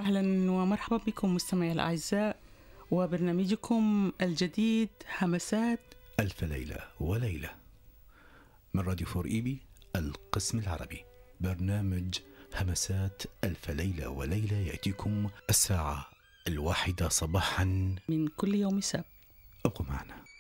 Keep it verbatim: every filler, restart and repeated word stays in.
أهلا ومرحبا بكم مستمعي الأعزاء وبرنامجكم الجديد همسات ألف ليلة وليلة من راديو فور إيبي القسم العربي. برنامج همسات ألف ليلة وليلة يأتيكم الساعة الواحدة صباحا من كل يوم سبت. ابقوا معنا.